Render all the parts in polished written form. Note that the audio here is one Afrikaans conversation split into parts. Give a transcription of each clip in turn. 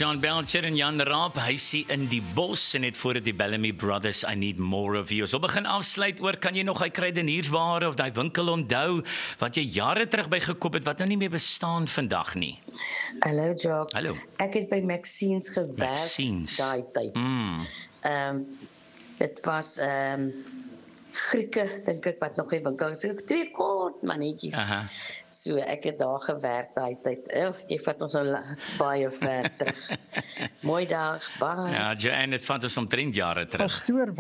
John Belcher en Jan Raap, hy sê in die bos en net voor die Bellamy Brothers, I need more of you. So begin afsluit oor, kan jy nog hy kruideniersware of die winkel onthou, wat jy jare terug by gekoop het, wat nou nie meer bestaan vandag nie? Hallo Jock. Hallo. Ek het by Maxine's gewerk daai tyd. Dit was Grieke, dink ek, wat nog die winkel. So 2 kort mannetjies. So ek het daar gewerk daai tyd. Jy vat ons nou baie ver terug. Mooi dag, bye. Ja, Joanne, het vat ons omtrent jare terug. Pastoor,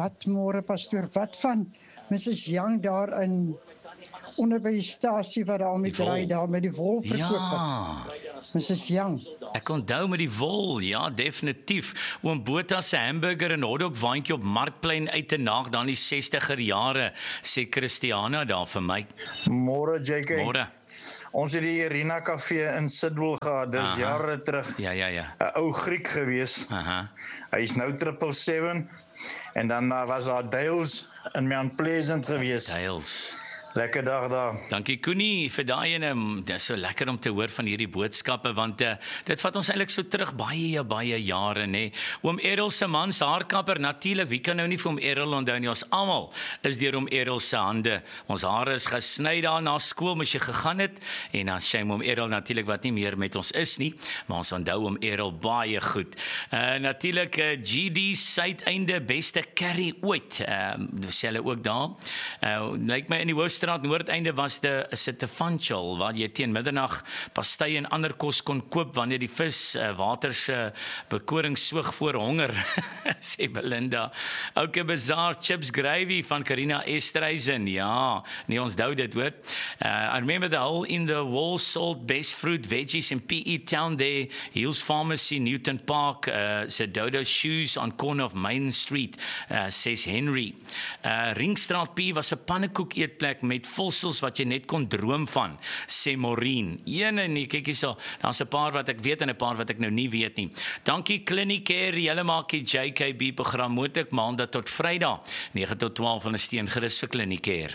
wat van Mrs. Young daar in onder by die stasie wat daar met ry daar met die wol verkoop. Ja. Mrs. Young. Ek onthou met die wol, ja, definitief. Oom Botha se hamburger en hotdog waantjie op Markplein uit te naag dan die 60er jare, sê Christiana daar vir my. Môre JK. Môre. Ons het die Irina Café in Sidwell gehad, dis jare terug. Ja. 'n Ou Griek gewees. Hy is nou 777 en dan was daar Dales in Mount Pleasant gewees. Dales. Lekker dag daar. Dankie Koenie vir daai en dis so lekker om te hoor van hierdie boodskappe want dit vat ons eintlik so terug baie jare nê. Oom Errol se man se haarkapper natuurlik, wie kan nou nie vir oom Errol onthou nie, ons almal is deur oom Errol se hande. Ons hare is gesny daar na skool moes jy gegaan het en dan shame oom Errol natuurlik wat nie meer met ons is nie, maar ons onthou oom Errol baie goed. Natuurlik GD suideinde beste curry ooit. Dis hulle ook daar. Lyk my in die Straat Noordeinde was dit 'n funchal waar jy teen middernag pastei en ander kos kon koop wanneer die vis water se bekoring soog voor honger, sê Belinda. Ook 'n Bazaar chips gravy van Karina Estreisen. Ja, nee ons onthou dit hoor. I remember the hole in the wall sold best fruit, veggies in PE Town there, Hills Pharmacy, Newton Park, Dodo Shoes on corner of Main Street, says Henry. Ringstraat P was 'n pannekoek eetplek met volsels wat jy net kon droom van, sê Maureen. Nee, kyk hierso, daar's 'n paar wat ek weet en 'n paar wat ek nou nie weet nie. Dankie Clinicare, julle maak die JKB program moontlik maandag tot Vrydag, 9 tot 12 van 'n steen gerus vir Clinicare.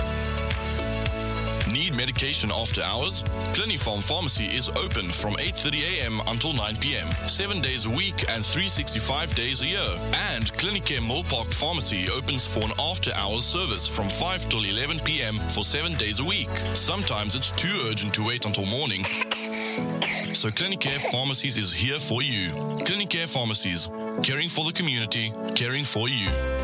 Need medication after hours? Clinifarm Pharmacy is open from 8:30 a.m. until 9 p.m. 7 days a week and 365 days a year. And Clinicare Millpark Pharmacy opens for an after-hours service from 5 till 11 p.m. for 7 days a week. Sometimes it's too urgent to wait until morning. So Clinicare Pharmacies is here for you. Clinicare Pharmacies, caring for the community, caring for you.